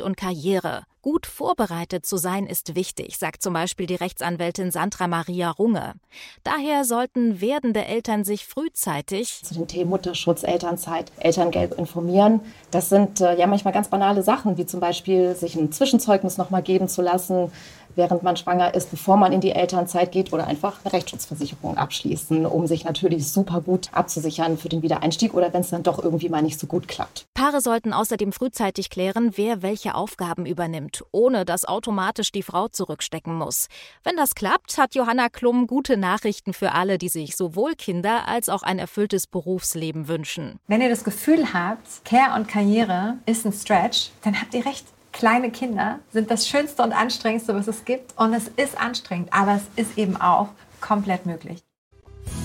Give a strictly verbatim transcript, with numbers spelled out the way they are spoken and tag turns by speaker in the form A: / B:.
A: und Karriere. Gut vorbereitet zu sein ist wichtig, sagt zum Beispiel die Rechtsanwältin Sandra Maria Runge. Daher sollten werdende Eltern sich frühzeitig
B: zu den Themen Mutterschutz, Elternzeit, Elterngeld informieren. Das sind äh, ja manchmal ganz banale Sachen, wie zum Beispiel sich ein Zwischenzeugnis nochmal geben zu lassen, während man schwanger ist, bevor man in die Elternzeit geht, oder einfach eine Rechtsschutzversicherung abschließen, um sich natürlich super gut abzusichern für den Wiedereinstieg oder wenn es dann doch irgendwie mal nicht so gut klappt.
A: Paare sollten außerdem frühzeitig klären, wer welche Aufgaben übernimmt, ohne dass automatisch die Frau zurückstecken muss. Wenn das klappt, hat Johanna Klum gute Nachrichten für alle, die sich sowohl Kinder als auch ein erfülltes Berufsleben wünschen.
C: Wenn ihr das Gefühl habt, Care und Karriere ist ein Stretch, dann habt ihr recht. Kleine Kinder sind das Schönste und Anstrengendste, was es gibt. Und es ist anstrengend, aber es ist eben auch komplett möglich.